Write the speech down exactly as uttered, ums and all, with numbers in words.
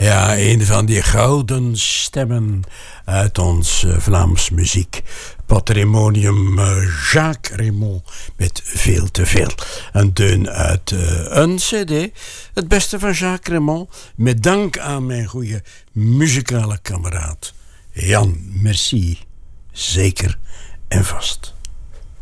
Ja, een van die gouden stemmen uit ons uh, Vlaams muziek patrimonium, uh, Jacques Raymond met Veel te veel. Een deun uit uh, een cd, het beste van Jacques Raymond, met dank aan mijn goede muzikale kameraad Jan. Merci, zeker en vast.